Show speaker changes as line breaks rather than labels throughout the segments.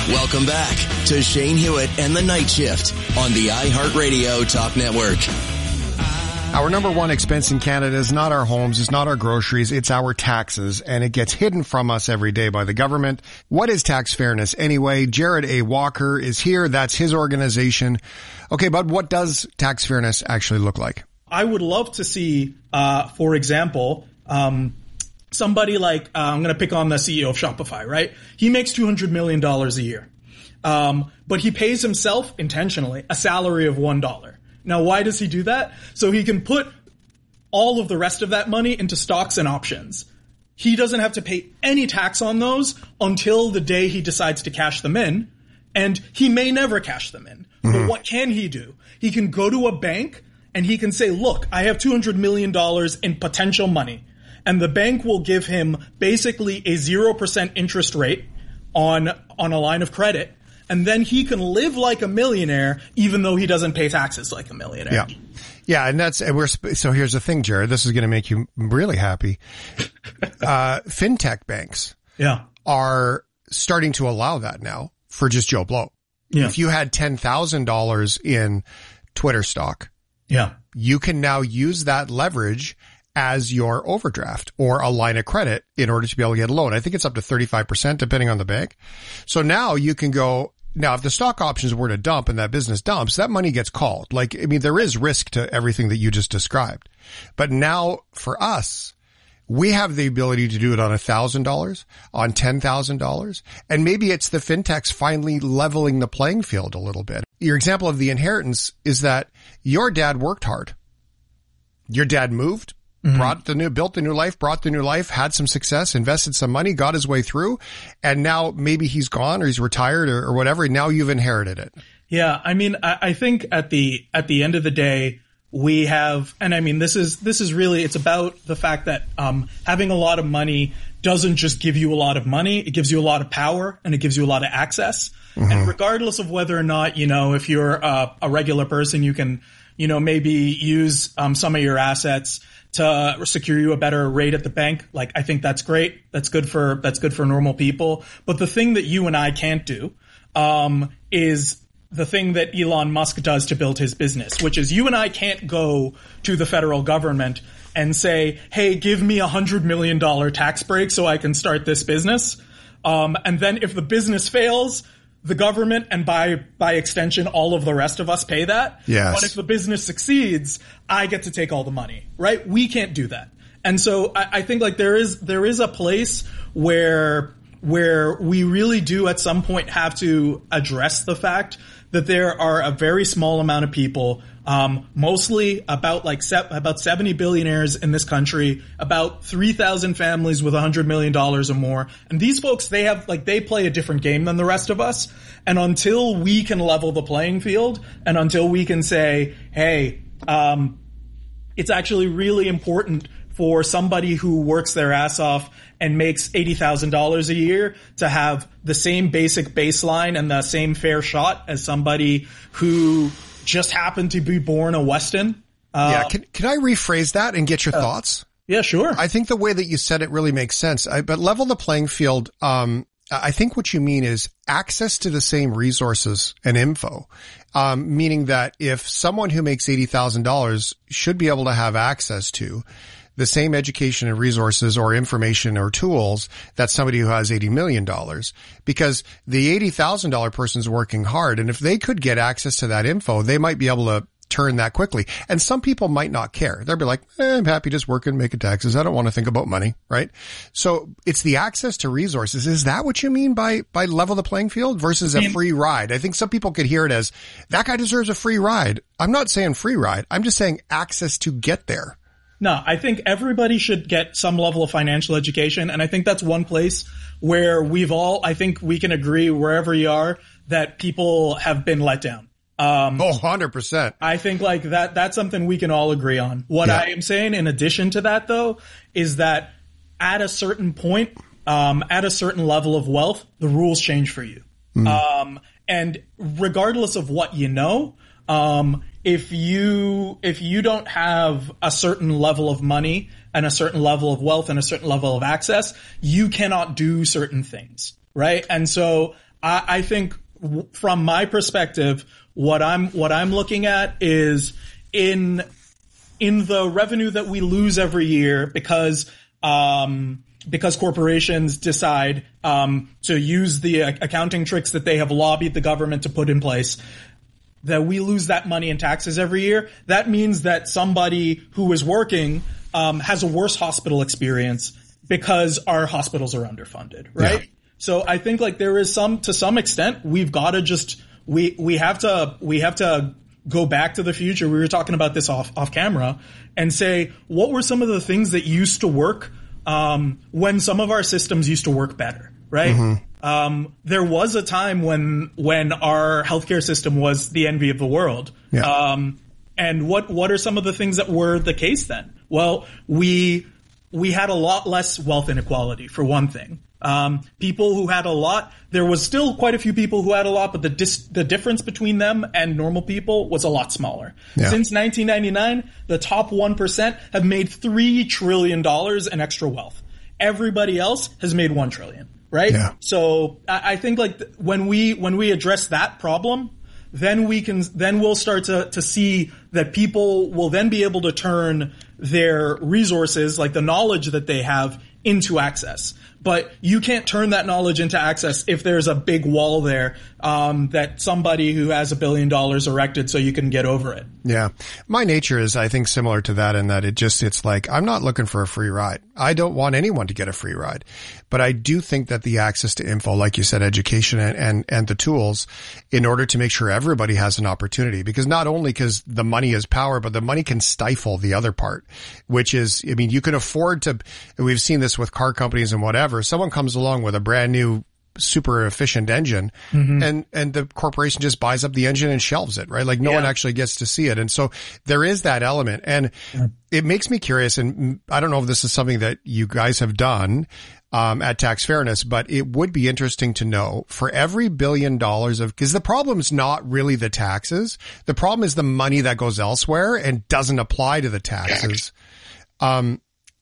Welcome back to Shane Hewitt and the Night Shift on the iHeartRadio Talk Network.
Our number one expense in Canada is not our homes, it's not our groceries, it's our taxes, and it gets hidden from us every day by the government. What is tax fairness anyway? Jared A. Walker is here. That's his organization. Okay, but what does tax fairness actually look like?
I would love to see, for example, somebody like, I'm going to pick on the CEO of Shopify, right? He makes $200 million a year. But he pays himself intentionally a salary of $1. Now, why does he do that? So he can put all of the rest of that money into stocks and options. He doesn't have to pay any tax on those until the day he decides to cash them in. And he may never cash them in. But what can he do? He can go to a bank and he can say, look, I have $200 million in potential money. And the bank will give him basically a 0% interest rate on a line of credit. And then he can live like a millionaire, even though he doesn't pay taxes like a millionaire.
Yeah. Yeah. And so here's the thing, Jared, this is going to make you really happy. Fintech banks are starting to allow that now for just Joe Blow. Yeah. If you had $10,000 in Twitter stock, you can now use that leverage as your overdraft or a line of credit in order to be able to get a loan. I think it's up to 35% depending on the bank. So now you can go. Now, if the stock options were to dump and that business dumps, that money gets called. Like, I mean, there is risk to everything that you just described. But now for us, we have the ability to do it on $1,000, on $10,000. And maybe it's the fintechs finally leveling the playing field a little bit. Your example of the inheritance is that your dad worked hard. Your dad moved, built the new life, had some success, invested some money, got his way through, and now maybe he's gone or he's retired or whatever. And now you've inherited it.
Yeah. I mean, I think at the end of the day, we have, and I mean, this is really, it's about the fact that, having a lot of money doesn't just give you a lot of money. It gives you a lot of power and it gives you a lot of access. And regardless of whether or not, if you're a regular person, you can, maybe use, some of your assets to secure you a better rate at the bank. Like, I think that's great. That's good for normal people. But the thing that you and I can't do, is the thing that Elon Musk does to build his business, which is you and I can't go to the federal government and say, hey, give me $100 million tax break so I can start this business. And then if the business fails, the government and by extension, all of the rest of us pay that.
Yes.
But if the business succeeds, I get to take all the money, right? We can't do that. And so I think like there is a place where we really do at some point have to address the fact that there are a very small amount of people, mostly about 70 billionaires in this country, about 3,000 families with $100 million or more. And these folks, they play a different game than the rest of us. And until we can level the playing field and until we can say, hey, it's actually really important for somebody who works their ass off and makes $80,000 a year to have the same basic baseline and the same fair shot as somebody who just happened to be born a Weston.
Can I rephrase that and get your thoughts?
Yeah, sure.
I think the way that you said it really makes sense. But level the playing field, I think what you mean is access to the same resources and info. Meaning that if someone who makes $80,000 should be able to have access to the same education and resources or information or tools that somebody who has $80 million, because the $80,000 person's working hard. And if they could get access to that info, they might be able to turn that quickly. And some people might not care. They'll be like, I'm happy just working, making taxes. I don't want to think about money, right? So it's the access to resources. Is that what you mean by level the playing field versus a free ride? I think some people could hear it as that guy deserves a free ride. I'm not saying free ride. I'm just saying access to get there.
No, I think everybody should get some level of financial education. And I think that's one place where I think we can agree wherever you are that people have been let down.
100%.
I think like that's something we can all agree on. What I am saying in addition to that though, is that at a certain point, at a certain level of wealth, the rules change for you. And regardless of what you know, if you don't have a certain level of money and a certain level of wealth and a certain level of access, you cannot do certain things, right? And so I think from my perspective, what I'm looking at is in the revenue that we lose every year because corporations decide to use the accounting tricks that they have lobbied the government to put in place, that we lose that money in taxes every year. That means that somebody who is working has a worse hospital experience because our hospitals are underfunded, right? Yeah. So I think like there is to some extent, we've got to just we have to go back to the future. We were talking about this off camera and say, what were some of the things that used to work when some of our systems used to work better, right? Mm-hmm. There was a time when our healthcare system was the envy of the world. Yeah. And what are some of the things that were the case then? Well, we had a lot less wealth inequality, for one thing. People who had a lot, there was still quite a few people who had a lot, but the difference between them and normal people was a lot smaller. Yeah. Since 1999, the top 1% have made $3 trillion in extra wealth. Everybody else has made $1 trillion, right? Yeah. So I think like when we address that problem, then we'll start to see that people will then be able to turn their resources, like the knowledge that they have, into access. But you can't turn that knowledge into access if there's a big wall there that somebody who has $1 billion erected so you can get over it.
Yeah. My nature is, I think, similar to that in that it's like, I'm not looking for a free ride. I don't want anyone to get a free ride. But I do think that the access to info, like you said, education and the tools in order to make sure everybody has an opportunity, because not only because the money is power, but the money can stifle the other part, which is, I mean, you can afford to, we've seen this with car companies and whatever. Someone comes along with a brand new super efficient engine, mm-hmm. and the corporation just buys up the engine and shelves it, right? Like no one actually gets to see it. And so there is that element, and it makes me curious. And I don't know if this is something that you guys have done, at Tax Fairness, but it would be interesting to know for every $1 billion because the problem is not really the taxes. The problem is the money that goes elsewhere and doesn't apply to the taxes. And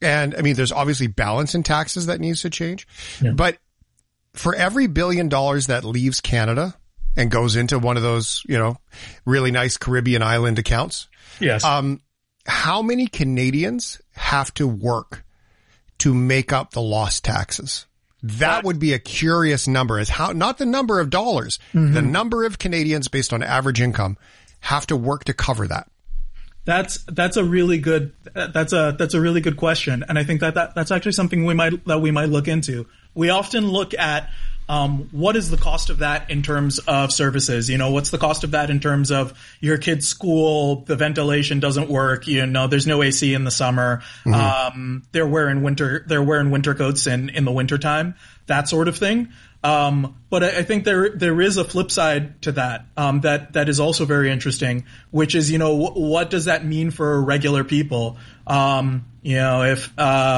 I mean, there's obviously balance in taxes that needs to change, but for every $1 billion that leaves Canada and goes into one of those, really nice Caribbean island accounts.
Yes.
How many Canadians have to work to make up the lost taxes? That would be a curious number, is how, not the number of dollars, mm-hmm. the number of Canadians based on average income have to work to cover that.
That's a really good question, and I think that's actually something we might look into. We often look at what is the cost of that in terms of services? What's the cost of that in terms of your kid's school? The ventilation doesn't work. There's no AC in the summer. Mm-hmm. They're wearing winter coats in the wintertime, that sort of thing. But I think there is a flip side to that, that is also very interesting, which is, what does that mean for regular people? If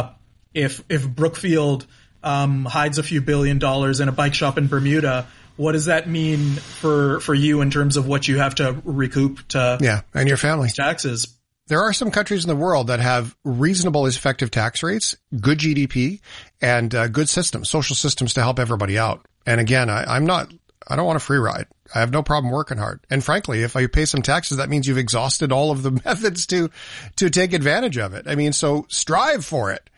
Brookfield, hides a few $1 billion in a bike shop in Bermuda, what does that mean for you in terms of what you have to recoup to
and your family
taxes?
There are some countries in the world that have reasonable effective tax rates, good GDP, and good systems, social systems to help everybody out. And again, I don't want a free ride. I have no problem working hard. And frankly, if I pay some taxes, that means you've exhausted all of the methods to take advantage of it. I mean, so strive for it.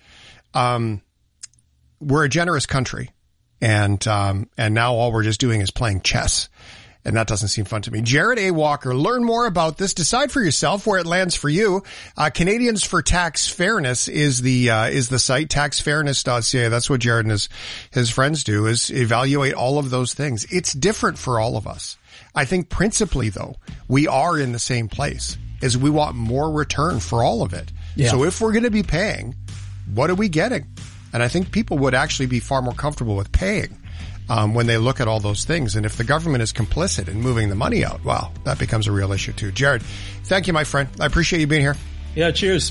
We're a generous country, and now all we're just doing is playing chess. And that doesn't seem fun to me. Jared A. Walker, learn more about this. Decide for yourself where it lands for you. Canadians for Tax Fairness is the site, taxfairness.ca. That's what Jared and his friends do, is evaluate all of those things. It's different for all of us. I think principally though, we are in the same place, is we want more return for all of it. Yeah. So if we're going to be paying, what are we getting? And I think people would actually be far more comfortable with paying when they look at all those things. And if the government is complicit in moving the money out, wow, that becomes a real issue too. Jared, thank you, my friend. I appreciate you being here.
Yeah, cheers.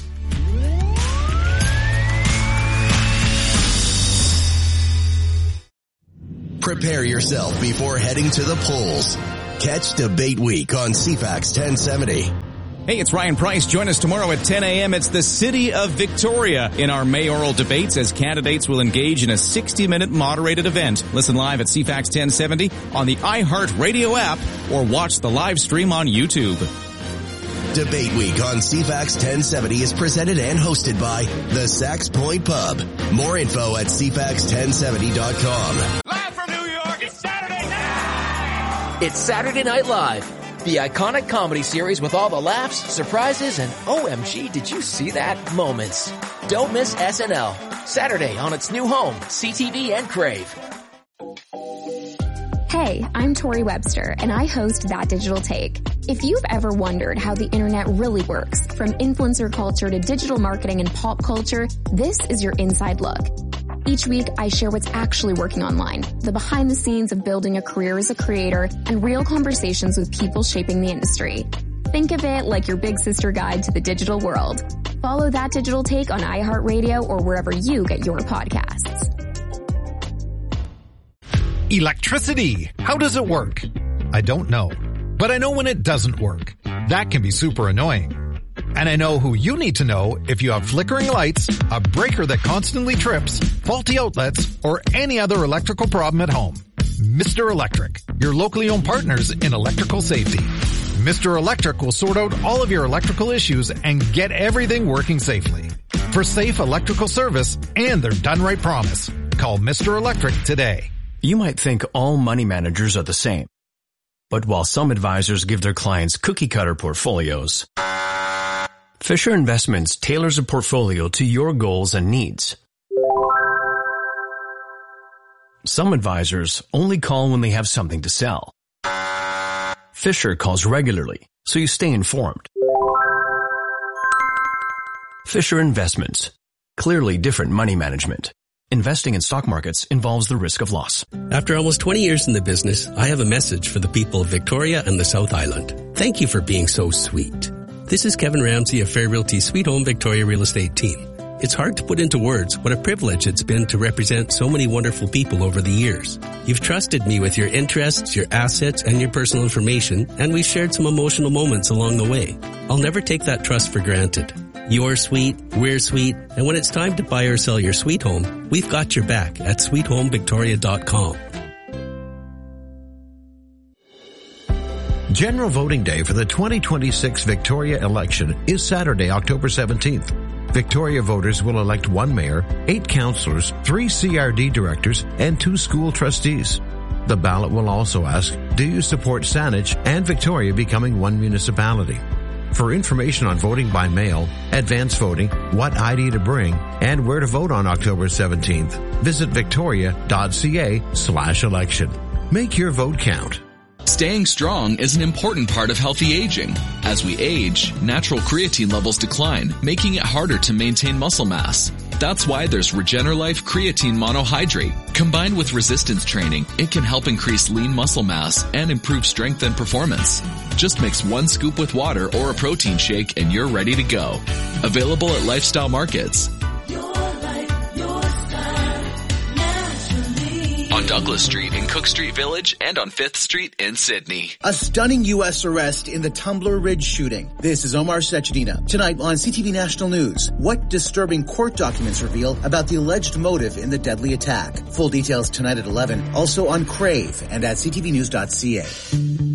Prepare yourself before heading to the polls. Catch Debate Week on CFAX 1070.
Hey, it's Ryan Price. Join us tomorrow at 10 a.m. It's the City of Victoria in our mayoral debates as candidates will engage in a 60-minute moderated event. Listen live at CFAX 1070 on the iHeart Radio app or watch the live stream on YouTube.
Debate Week on CFAX 1070 is presented and hosted by the Sax Point Pub. More info at CFAX1070.com.
Live from New York, it's Saturday night!
It's Saturday Night Live, the iconic comedy series with all the laughs, surprises, and OMG, did you see that moments. Don't miss SNL. Saturday on its new home, CTV and Crave.
Hey, I'm Tori Webster, and I host That Digital Take. If you've ever wondered how the internet really works, from influencer culture to digital marketing and pop culture, this is your inside look. Each week, I share what's actually working online, the behind the scenes of building a career as a creator, and real conversations with people shaping the industry. Think of it like your big sister guide to the digital world. Follow That Digital Take on iHeartRadio or wherever you get your podcasts.
Electricity. How does it work? I don't know. But I know when it doesn't work. That can be super annoying. And I know who you need to know if you have flickering lights, a breaker that constantly trips, faulty outlets, or any other electrical problem at home. Mr. Electric, your locally owned partners in electrical safety. Mr. Electric will sort out all of your electrical issues and get everything working safely. For safe electrical service and their done right promise, call Mr. Electric today.
You might think all money managers are the same. But while some advisors give their clients cookie-cutter portfolios, Fisher Investments tailors a portfolio to your goals and needs. Some advisors only call when they have something to sell. Fisher calls regularly, so you stay informed. Fisher Investments. Clearly different money management. Investing in stock markets involves the risk of loss.
After almost 20 years in the business, I have a message for the people of Victoria and the South Island. Thank you for being so sweet. This is Kevin Ramsey of Fair Realty Sweet Home Victoria Real Estate Team. It's hard to put into words what a privilege it's been to represent so many wonderful people over the years. You've trusted me with your interests, your assets, and your personal information, and we've shared some emotional moments along the way. I'll never take that trust for granted. You're sweet, we're sweet, and when it's time to buy or sell your sweet home, we've got your back at sweethomevictoria.com.
General voting day for the 2026 Victoria election is Saturday, October 17th. Victoria voters will elect 1 mayor, 8 councillors, 3 CRD directors, and 2 school trustees. The ballot will also ask, do you support Saanich and Victoria becoming one municipality? For information on voting by mail, advance voting, what ID to bring, and where to vote on October 17th, visit victoria.ca/election. Make your vote count.
Staying strong is an important part of healthy aging. As we age, natural creatine levels decline, making it harder to maintain muscle mass. That's why there's RegenerLife Creatine Monohydrate. Combined with resistance training, it can help increase lean muscle mass and improve strength and performance. Just mix 1 scoop with water or a protein shake and you're ready to go. Available at Lifestyle Markets. On Douglas Street in Cook Street Village and on 5th Street in Sydney.
A stunning U.S. arrest in the Tumbler Ridge shooting. This is Omar Sechedina. Tonight on CTV National News, what disturbing court documents reveal about the alleged motive in the deadly attack? Full details tonight at 11. Also on Crave and at ctvnews.ca.